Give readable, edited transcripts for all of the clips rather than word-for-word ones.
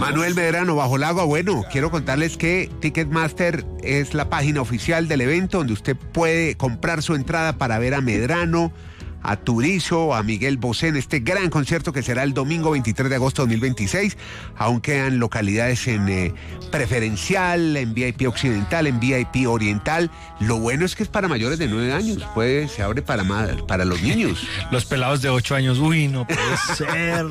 Manuel Medrano, Bajo el Agua. Bueno, quiero contarles que Ticketmaster es la página oficial del evento donde usted puede comprar su entrada para ver a Medrano, a Turizo, a Miguel Bosé en este gran concierto que será el domingo 23 de agosto de 2026. Aún quedan localidades en preferencial, en VIP occidental, en VIP oriental. Lo bueno es que es para mayores de 9 años, se abre para los niños. Los pelados de 8 años, uy, no puede ser.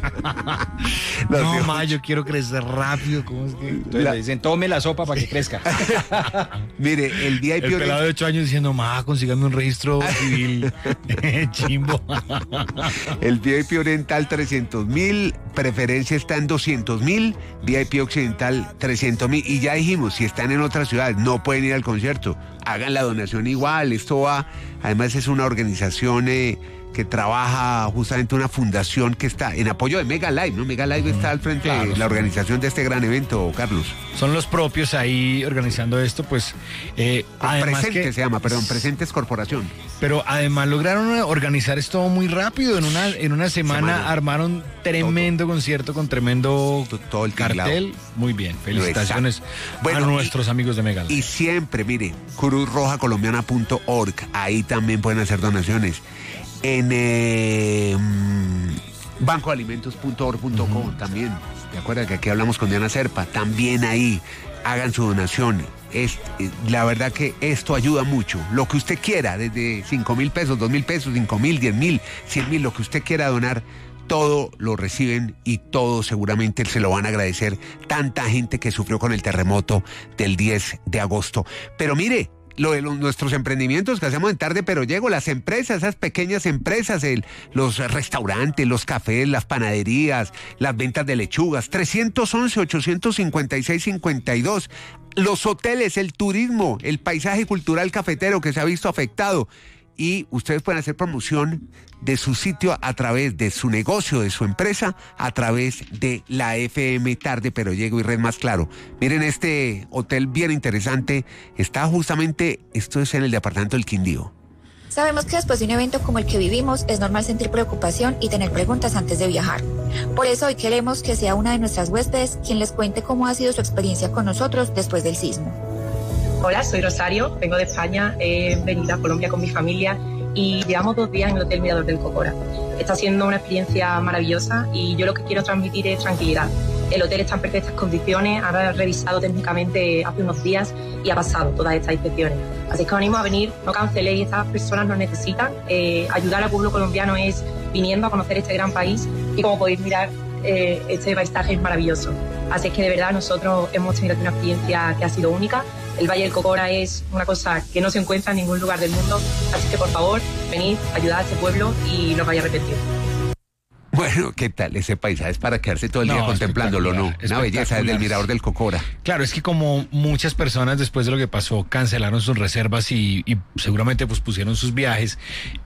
No, yo quiero crecer rápido. ¿Cómo es que? Entonces le dicen, tome la sopa para que crezca. Mire, el VIP el pelado de 8 años diciendo, consígame un registro civil. Chimbo. El VIP oriental 300,000, preferencia está en 200,000, VIP occidental 300,000. Y ya dijimos, si están en otras ciudades, no pueden ir al concierto, hagan la donación igual. Esto va, además es una organización que trabaja justamente, una fundación que está en apoyo de Mega Live, ¿no? Mega Live está al frente de la organización de este gran evento, Carlos. Son los propios ahí organizando esto, pues. Presentes se llama, Presentes Corporación. Pero además lograron organizar esto muy rápido. En una semana armaron tremendo concierto con tremendo todo el cartel. Muy bien, felicitaciones a nuestros amigos de Mega Live. Y siempre, mire, cruzrojacolombiana.org, ahí también pueden hacer donaciones. En bancoalimentos.org.co también. ¿Te acuerdas que aquí hablamos con Diana Serpa? También ahí hagan su donación. La verdad que esto ayuda mucho. Lo que usted quiera, desde 5,000 pesos, 2,000 pesos, 5,000, 10,000, 100,000, lo que usted quiera donar, todo lo reciben y todo seguramente se lo van a agradecer. Tanta gente que sufrió con el terremoto del 10 de agosto. Pero mire, lo de nuestros emprendimientos que hacemos en Tarde Pero Llego, las empresas, esas pequeñas empresas, los restaurantes, los cafés, las panaderías, las ventas de lechugas, 311-856-52, los hoteles, el turismo, el paisaje cultural cafetero que se ha visto afectado. Y ustedes pueden hacer promoción de su sitio a través de su negocio, de su empresa, a través de la FM Tarde Pero Llego y Red Más Claro. Miren, este hotel bien interesante está justamente, esto es en el departamento del Quindío. Sabemos que después de un evento como el que vivimos es normal sentir preocupación y tener preguntas antes de viajar. Por eso hoy queremos que sea una de nuestras huéspedes quien les cuente cómo ha sido su experiencia con nosotros después del sismo. Hola, soy Rosario, vengo de España, he venido a Colombia con mi familia y llevamos 2 días en el Hotel Mirador del Cocora. Está siendo una experiencia maravillosa y yo lo que quiero transmitir es tranquilidad. El hotel está en perfectas condiciones, ha revisado técnicamente hace unos días y ha pasado todas estas inspecciones. Así que os animo a venir, no canceléis, estas personas nos necesitan. Ayudar al pueblo colombiano es viniendo a conocer este gran país y como podéis mirar, este paisaje es maravilloso. Así que de verdad nosotros hemos tenido una experiencia que ha sido única. El Valle del Cocora es una cosa que no se encuentra en ningún lugar del mundo, así que por favor, venid, ayudad a este pueblo y no os vais a arrepentir. Bueno, ¿qué tal ese paisaje? Es para quedarse todo el día contemplándolo, ¿no? Una belleza desde el Mirador del Cocora. Claro, es que como muchas personas después de lo que pasó cancelaron sus reservas y seguramente pues pusieron sus viajes,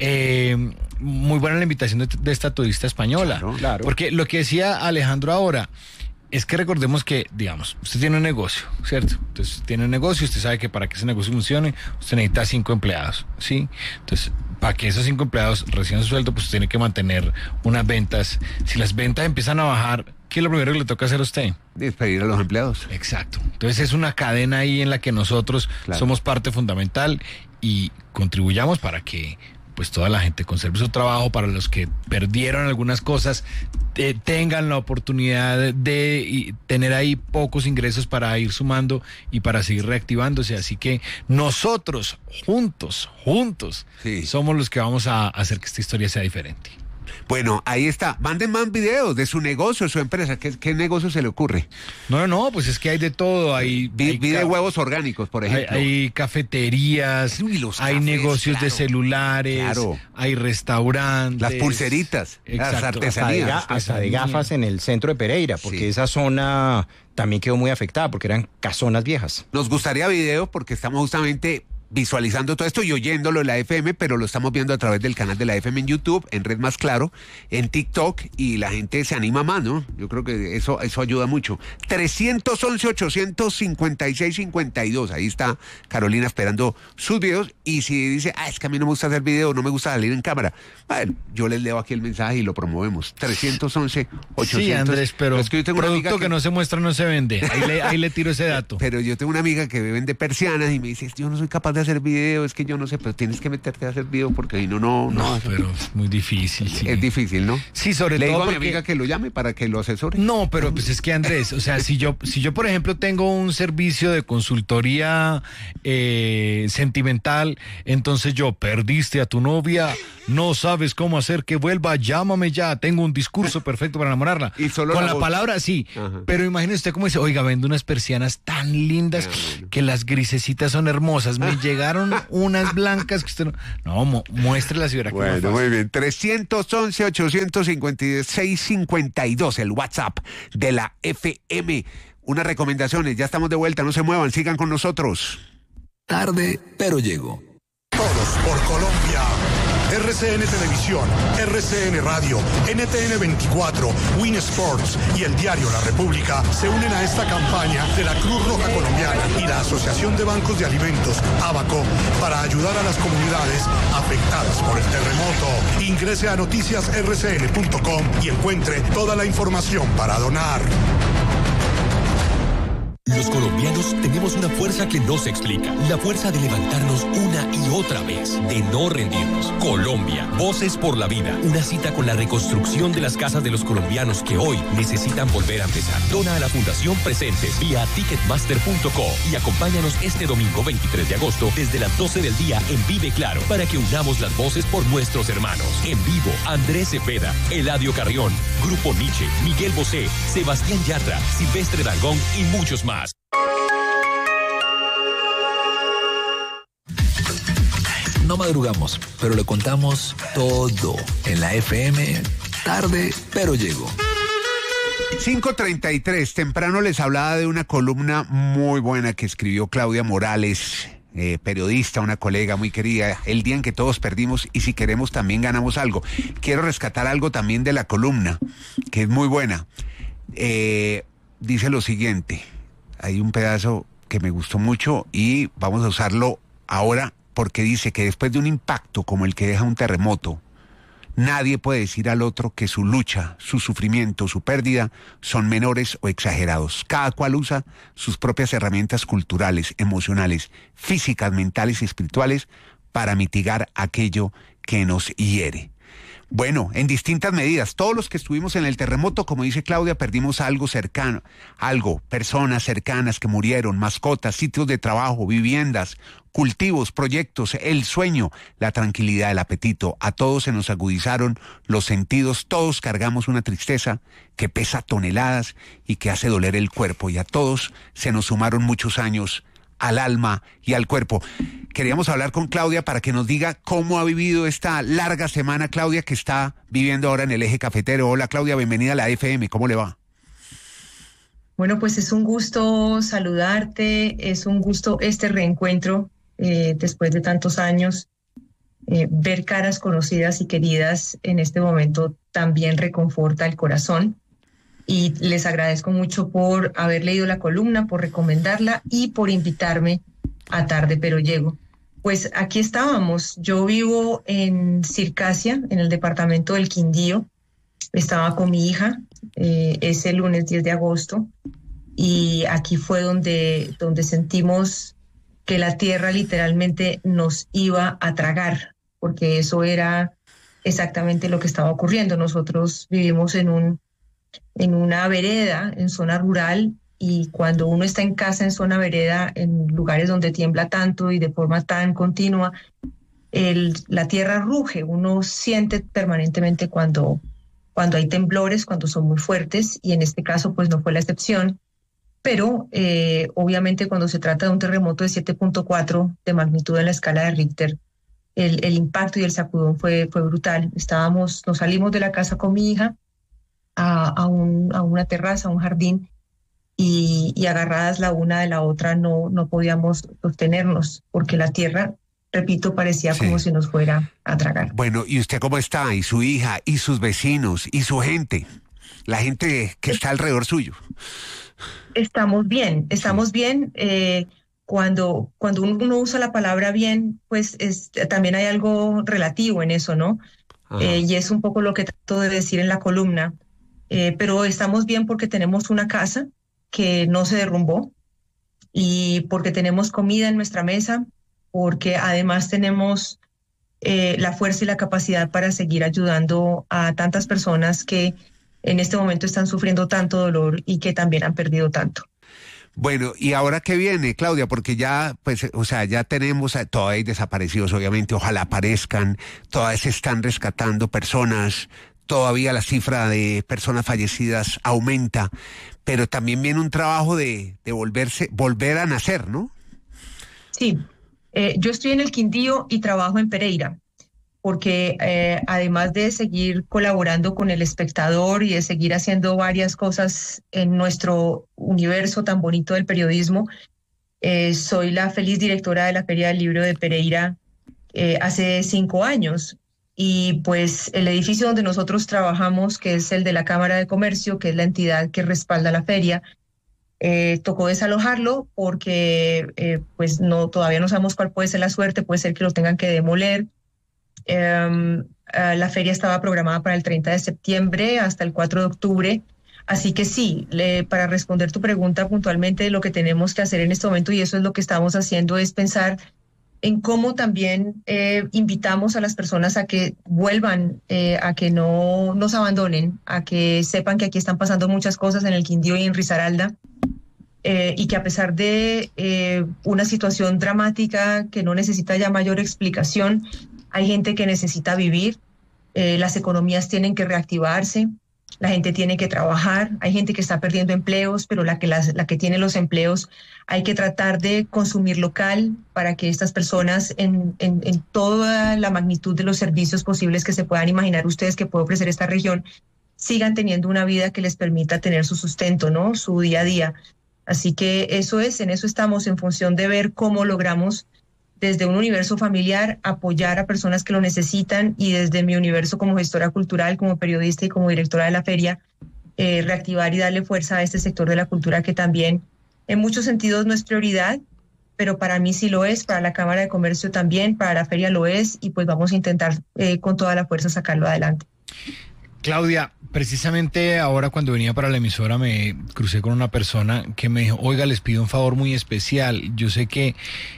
muy buena la invitación de esta turista española. Claro. Porque lo que decía Alejandro ahora, es que recordemos que, digamos, usted tiene un negocio, ¿cierto? Entonces, tiene un negocio, usted sabe que para que ese negocio funcione, usted necesita 5 empleados, ¿sí? Entonces, para que esos 5 empleados reciban su sueldo, pues usted tiene que mantener unas ventas. Si las ventas empiezan a bajar, ¿qué es lo primero que le toca hacer a usted? Despedir a los empleados. Exacto. Entonces, es una cadena ahí en la que nosotros somos parte fundamental y contribuyamos para que pues toda la gente conserve su trabajo, para los que perdieron algunas cosas, tengan la oportunidad de tener ahí pocos ingresos para ir sumando y para seguir reactivándose. Así que nosotros, juntos, somos los que vamos a hacer que esta historia sea diferente. Bueno, ahí está. Manden más videos de su negocio, de su empresa. ¿Qué negocio se le ocurre? No, pues es que hay de todo. Hay huevos orgánicos, por ejemplo. Hay cafeterías, hay negocios de celulares, hay restaurantes. Las pulseritas, las artesanías. Hasta de gafas en el centro de Pereira, porque esa zona también quedó muy afectada, porque eran casonas viejas. Nos gustaría videos porque estamos justamente visualizando todo esto y oyéndolo en la FM, pero lo estamos viendo a través del canal de la FM en YouTube, en Red Más Claro, en TikTok, y la gente se anima más, ¿no? Yo creo que eso ayuda mucho. 311-856-52, ahí está Carolina esperando sus videos, y si dice, es que a mí no me gusta hacer video, no me gusta salir en cámara, bueno, yo les leo aquí el mensaje y lo promovemos. 311-800. Sí, Andrés, pero es que yo tengo una amiga que no se muestra no se vende, ahí le tiro ese dato. Pero yo tengo una amiga que vende persianas y me dice, yo no soy capaz de hacer video, es que yo no sé, pero tienes que meterte a hacer video porque ahí no. Pero es muy difícil. Sí. Es difícil, ¿no? Sí, sobre Le todo digo a mi amiga que lo llame para que lo asesore. No, pero pues es que, Andrés, o sea, si yo por ejemplo tengo un servicio de consultoría sentimental, entonces yo, perdiste a tu novia, no sabes cómo hacer que vuelva, llámame ya, tengo un discurso perfecto para enamorarla. Y solo con la voz. Palabra, sí. Ajá. Pero imagínese usted cómo dice, oiga, vendo unas persianas tan lindas que las grisecitas son hermosas. Me llegaron unas blancas que usted no muéstrelas y verá que Bueno, muy bien. 311-856-52, el WhatsApp de la FM. Unas recomendaciones, ya estamos de vuelta, no se muevan, sigan con nosotros. Tarde, pero llego. Todos por Colombia. RCN Televisión, RCN Radio, NTN 24, Win Sports y el diario La República se unen a esta campaña de la Cruz Roja Colombiana y la Asociación de Bancos de Alimentos, ABACO, para ayudar a las comunidades afectadas por el terremoto. Ingrese a noticiasrcn.com y encuentre toda la información para donar. Los colombianos tenemos una fuerza que no se explica. La fuerza de levantarnos una y otra vez, de no rendirnos. Colombia, Voces por la Vida. Una cita con la reconstrucción de las casas de los colombianos que hoy necesitan volver a empezar. Dona a la Fundación Presentes vía ticketmaster.co y acompáñanos este domingo 23 de agosto desde las 12 del día en Vive Claro para que unamos las voces por nuestros hermanos. En vivo, Andrés Cepeda, Eladio Carrión, Grupo Nietzsche, Miguel Bosé, Sebastián Yatra, Silvestre Dangond y muchos más. No madrugamos, pero le contamos todo en la FM. Tarde, pero llego. 5:33, temprano les hablaba de una columna muy buena que escribió Claudia Morales, periodista, una colega muy querida, el día en que todos perdimos y si queremos también ganamos algo. Quiero rescatar algo también de la columna, que es muy buena. Dice lo siguiente, hay un pedazo que me gustó mucho y vamos a usarlo ahora porque dice que después de un impacto como el que deja un terremoto, nadie puede decir al otro que su lucha, su sufrimiento, su pérdida son menores o exagerados. Cada cual usa sus propias herramientas culturales, emocionales, físicas, mentales y espirituales para mitigar aquello que nos hiere. Bueno, en distintas medidas, todos los que estuvimos en el terremoto, como dice Claudia, perdimos algo cercano, personas cercanas que murieron, mascotas, sitios de trabajo, viviendas, cultivos, proyectos, el sueño, la tranquilidad, el apetito. A todos se nos agudizaron los sentidos, todos cargamos una tristeza que pesa toneladas y que hace doler el cuerpo, y a todos se nos sumaron muchos años al alma y al cuerpo. Queríamos hablar con Claudia para que nos diga cómo ha vivido esta larga semana, Claudia, que está viviendo ahora en el Eje Cafetero. Hola, Claudia, bienvenida a la FM, ¿cómo le va? Bueno, pues es un gusto saludarte, es un gusto este reencuentro después de tantos años. Ver caras conocidas y queridas en este momento también reconforta el corazón. Y les agradezco mucho por haber leído la columna, por recomendarla y por invitarme a Tarde Pero Llego. Pues aquí estábamos. Yo vivo en Circasia, en el departamento del Quindío. Estaba con mi hija ese lunes 10 de agosto y aquí fue donde sentimos que la tierra literalmente nos iba a tragar, porque eso era exactamente lo que estaba ocurriendo. Nosotros vivimos en una vereda, en zona rural, y cuando uno está en casa en zona vereda, en lugares donde tiembla tanto y de forma tan continua, la tierra ruge. Uno siente permanentemente cuando hay temblores, cuando son muy fuertes, y en este caso pues no fue la excepción. Pero obviamente cuando se trata de un terremoto de 7.4 de magnitud en la escala de Richter, el impacto y el sacudón fue brutal. Nos salimos de la casa con mi hija a una terraza, a un jardín, y agarradas la una de la otra no podíamos sostenernos, porque la tierra, repito, parecía como si nos fuera a tragar. Bueno, ¿y usted cómo está? ¿Y su hija? ¿Y sus vecinos? ¿Y su gente? La gente que está alrededor suyo. Estamos bien. Cuando uno usa la palabra bien, pues también hay algo relativo en eso, ¿no? Y es un poco lo que trato de decir en la columna. Pero estamos bien porque tenemos una casa que no se derrumbó y porque tenemos comida en nuestra mesa, porque además tenemos la fuerza y la capacidad para seguir ayudando a tantas personas que en este momento están sufriendo tanto dolor y que también han perdido tanto. Bueno, ¿y ahora qué viene, Claudia? Porque ya, pues, o sea, ya tenemos, todavía hay desaparecidos, obviamente, ojalá aparezcan, todavía se están rescatando personas, todavía la cifra de personas fallecidas aumenta, pero también viene un trabajo de volver a nacer, ¿no? Sí, yo estoy en el Quindío y trabajo en Pereira, porque además de seguir colaborando con El Espectador y de seguir haciendo varias cosas en nuestro universo tan bonito del periodismo, soy la feliz directora de la Feria del Libro de Pereira hace 5 años. Y pues el edificio donde nosotros trabajamos, que es el de la Cámara de Comercio, que es la entidad que respalda la feria, tocó desalojarlo porque pues todavía no sabemos cuál puede ser la suerte, puede ser que lo tengan que demoler. La feria estaba programada para el 30 de septiembre hasta el 4 de octubre. Así que sí, para responder tu pregunta puntualmente, lo que tenemos que hacer en este momento, y eso es lo que estamos haciendo, es pensar en cómo también invitamos a las personas a que vuelvan, a que no nos abandonen, a que sepan que aquí están pasando muchas cosas en el Quindío y en Risaralda, y que a pesar de una situación dramática que no necesita ya mayor explicación, hay gente que necesita vivir, las economías tienen que reactivarse, la gente tiene que trabajar, hay gente que está perdiendo empleos, pero la que tiene los empleos hay que tratar de consumir local para que estas personas en toda la magnitud de los servicios posibles que se puedan imaginar ustedes que puede ofrecer esta región, sigan teniendo una vida que les permita tener su sustento, ¿no? Su día a día. Así que en eso estamos, en función de ver cómo logramos desde un universo familiar apoyar a personas que lo necesitan, y desde mi universo como gestora cultural, como periodista y como directora de la feria, reactivar y darle fuerza a este sector de la cultura que también en muchos sentidos no es prioridad, pero para mí sí lo es, para la Cámara de Comercio también, para la feria lo es, y pues vamos a intentar con toda la fuerza sacarlo adelante. Claudia, precisamente ahora cuando venía para la emisora me crucé con una persona que me dijo, oiga, les pido un favor muy especial. Yo sé que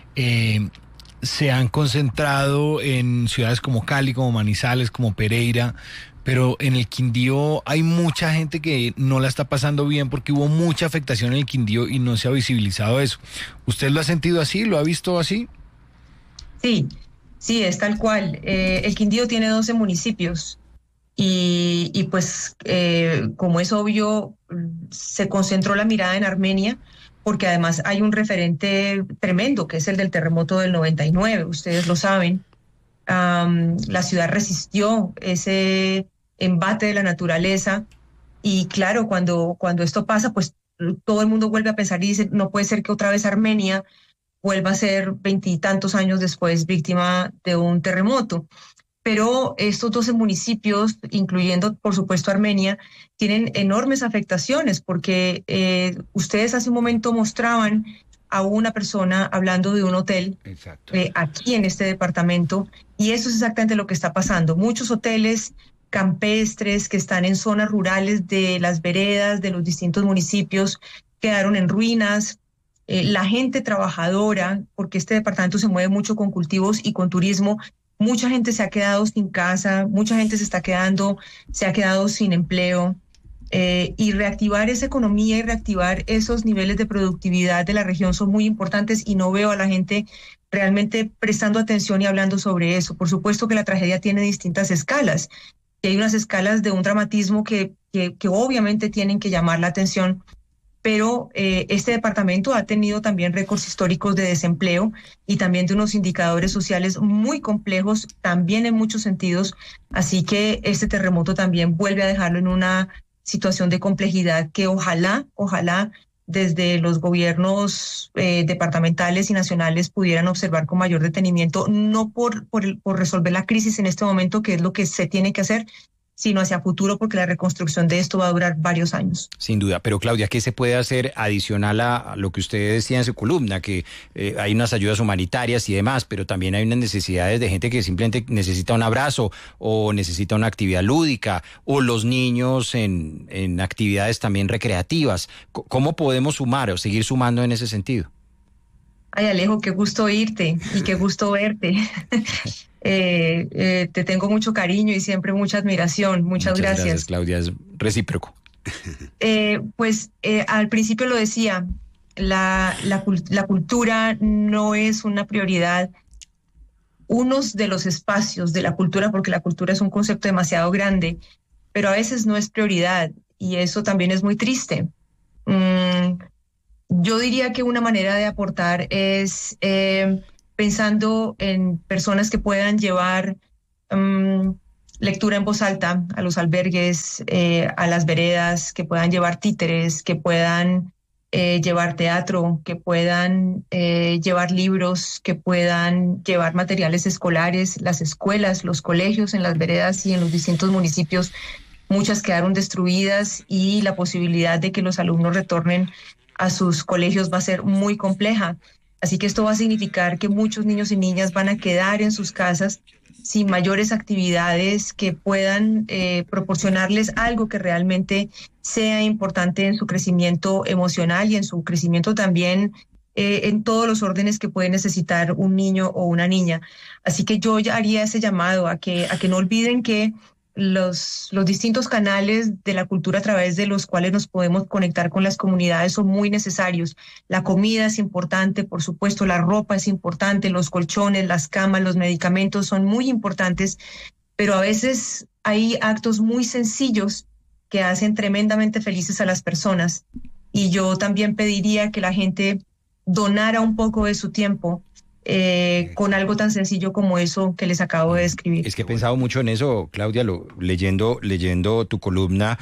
se han concentrado en ciudades como Cali, como Manizales, como Pereira, pero en el Quindío hay mucha gente que no la está pasando bien porque hubo mucha afectación en el Quindío y no se ha visibilizado eso. ¿Usted lo ha sentido así? ¿Lo ha visto así? Sí, es tal cual. El Quindío tiene 12 municipios y pues como es obvio, se concentró la mirada en Armenia, porque además hay un referente tremendo, que es el del terremoto del 99, ustedes lo saben. La ciudad resistió ese embate de la naturaleza, y claro, cuando esto pasa, pues todo el mundo vuelve a pensar y dice, no puede ser que otra vez Armenia vuelva a ser 20 y tantos años después víctima de un terremoto. Pero estos 12 municipios, incluyendo por supuesto Armenia, tienen enormes afectaciones, porque ustedes hace un momento mostraban a una persona hablando de un hotel aquí en este departamento, y eso es exactamente lo que está pasando. Muchos hoteles campestres que están en zonas rurales de las veredas de los distintos municipios quedaron en ruinas. La gente trabajadora, porque este departamento se mueve mucho con cultivos y con turismo, mucha gente se ha quedado sin casa, mucha gente se ha quedado sin empleo, y reactivar esa economía y reactivar esos niveles de productividad de la región son muy importantes, y no veo a la gente realmente prestando atención y hablando sobre eso. Por supuesto que la tragedia tiene distintas escalas, y hay unas escalas de un dramatismo que obviamente tienen que llamar la atención, pero este departamento ha tenido también récords históricos de desempleo y también de unos indicadores sociales muy complejos, también en muchos sentidos, así que este terremoto también vuelve a dejarlo en una situación de complejidad que ojalá desde los gobiernos departamentales y nacionales pudieran observar con mayor detenimiento, no por resolver la crisis en este momento, que es lo que se tiene que hacer, sino hacia futuro, porque la reconstrucción de esto va a durar varios años. Sin duda. Pero Claudia, ¿qué se puede hacer adicional a lo que usted decía en su columna? Que hay unas ayudas humanitarias y demás, pero también hay unas necesidades de gente que simplemente necesita un abrazo o necesita una actividad lúdica, o los niños en actividades también recreativas. ¿Cómo podemos sumar o seguir sumando en ese sentido? Ay, Alejo, qué gusto oírte y qué gusto verte. Te tengo mucho cariño y siempre mucha admiración. Muchas gracias, Claudia, es recíproco. Al principio lo decía, la cultura no es una prioridad. Unos de los espacios de la cultura, porque la cultura es un concepto demasiado grande, pero a veces no es prioridad, y eso también es muy triste. Yo diría que una manera de aportar es pensando en personas que puedan llevar lectura en voz alta a los albergues, a las veredas, que puedan llevar títeres, que puedan llevar teatro, que puedan llevar libros, que puedan llevar materiales escolares. Las escuelas, los colegios en las veredas y en los distintos municipios, muchas quedaron destruidas, y la posibilidad de que los alumnos retornen a sus colegios va a ser muy compleja. Así que esto va a significar que muchos niños y niñas van a quedar en sus casas sin mayores actividades que puedan proporcionarles algo que realmente sea importante en su crecimiento emocional y en su crecimiento también en todos los órdenes que puede necesitar un niño o una niña. Así que yo ya haría ese llamado a que no olviden que los distintos canales de la cultura a través de los cuales nos podemos conectar con las comunidades son muy necesarios. La comida es importante, por supuesto, la ropa es importante, los colchones, las camas, los medicamentos son muy importantes, pero a veces hay actos muy sencillos que hacen tremendamente felices a las personas. Y yo también pediría que la gente donara un poco de su tiempo con algo tan sencillo como eso que les acabo de describir. Es que he pensado mucho en eso, Claudia, leyendo tu columna,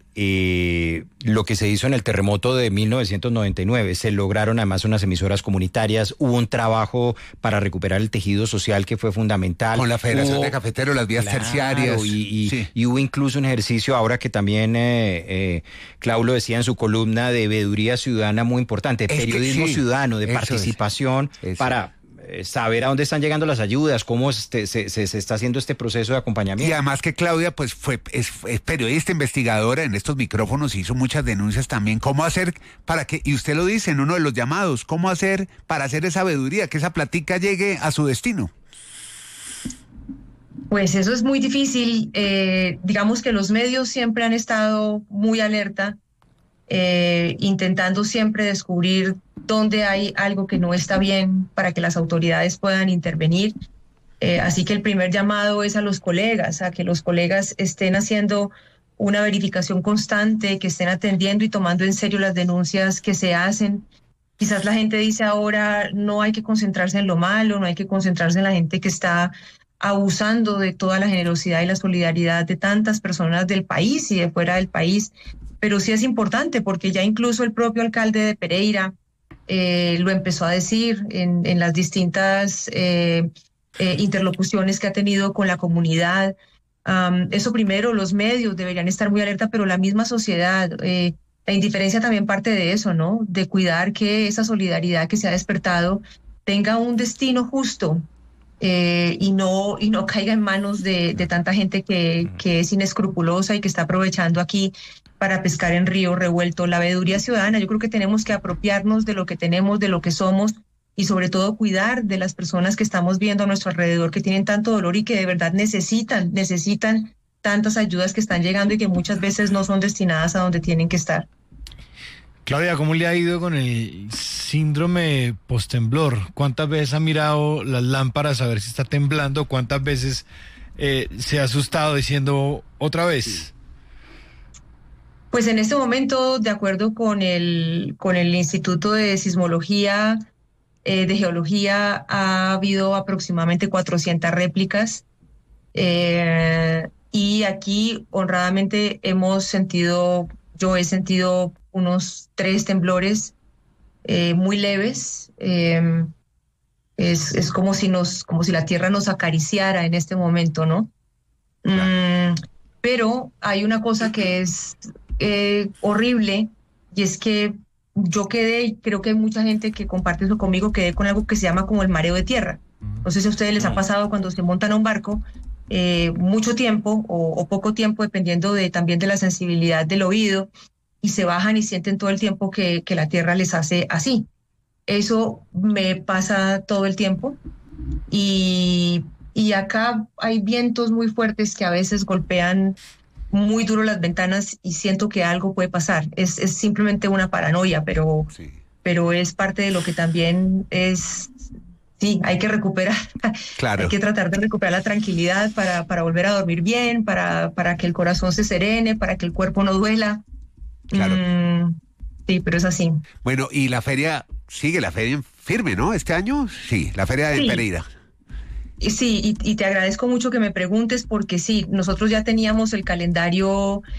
lo que se hizo en el terremoto de 1999. Se lograron además unas emisoras comunitarias, hubo un trabajo para recuperar el tejido social que fue fundamental. Con la Federación de Cafeteros, las vías terciarias. Y hubo incluso un ejercicio, ahora que también Clau lo decía en su columna, de veeduría ciudadana muy importante, periodismo ciudadano, de participación para saber a dónde están llegando las ayudas, cómo se está haciendo este proceso de acompañamiento. Y además que Claudia pues es periodista, investigadora en estos micrófonos, hizo muchas denuncias también. ¿Cómo hacer para que, y usted lo dice en uno de los llamados, cómo hacer para hacer esa veeduría, que esa platica llegue a su destino? Pues eso es muy difícil. Digamos que los medios siempre han estado muy alerta, intentando siempre descubrir dónde hay algo que no está bien para que las autoridades puedan intervenir. Así que el primer llamado es a los colegas, a que los colegas estén haciendo una verificación constante, que estén atendiendo y tomando en serio las denuncias que se hacen. Quizás la gente dice ahora, no hay que concentrarse en lo malo, no hay que concentrarse en la gente que está abusando de toda la generosidad y la solidaridad de tantas personas del país y de fuera del país. Pero sí es importante, porque ya incluso el propio alcalde de Pereira lo empezó a decir en las distintas interlocuciones que ha tenido con la comunidad. Eso primero, los medios deberían estar muy alerta, pero la misma sociedad. La indiferencia también parte de eso, ¿no? De cuidar que esa solidaridad que se ha despertado tenga un destino justo y no caiga en manos de tanta gente que es inescrupulosa y que está aprovechando aquí para pescar en río revuelto. La veeduría ciudadana, yo creo que tenemos que apropiarnos de lo que tenemos, de lo que somos, y sobre todo cuidar de las personas que estamos viendo a nuestro alrededor, que tienen tanto dolor y que de verdad necesitan tantas ayudas que están llegando y que muchas veces no son destinadas a donde tienen que estar. Claudia, ¿cómo le ha ido con el síndrome post-temblor? ¿Cuántas veces ha mirado las lámparas a ver si está temblando? ¿Cuántas veces se ha asustado diciendo otra vez? Pues en este momento, de acuerdo con el Instituto de Sismología, de Geología, ha habido aproximadamente 400 réplicas. Y aquí honradamente yo he sentido unos 3 temblores muy leves. Es como si la tierra nos acariciara en este momento, ¿no? Pero hay una cosa que es horrible, y es que yo quedé, y creo que hay mucha gente que comparte eso conmigo, quedé con algo que se llama como el mareo de tierra. No sé si a ustedes les ha pasado cuando se montan a un barco, mucho tiempo o poco tiempo, dependiendo también de la sensibilidad del oído, y se bajan y sienten todo el tiempo que la tierra les hace así. Eso me pasa todo el tiempo, y acá hay vientos muy fuertes que a veces golpean muy duro las ventanas y siento que algo puede pasar. Es simplemente una paranoia, pero es parte de lo que también es. Sí, hay que recuperar. Claro. Hay que tratar de recuperar la tranquilidad para volver a dormir bien, para que el corazón se serene, para que el cuerpo no duela. Claro. Sí, pero es así. Bueno, y la feria, sigue la feria firme, ¿no? Este año, sí, la feria de Pereira. Sí, y te agradezco mucho que me preguntes, porque sí, nosotros ya teníamos el calendario